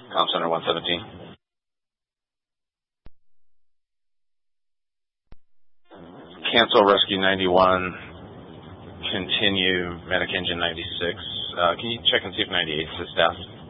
Comm Center 117. Cancel Rescue 91. Continue Medic Engine 96. Can you check and see if 98 is staffed?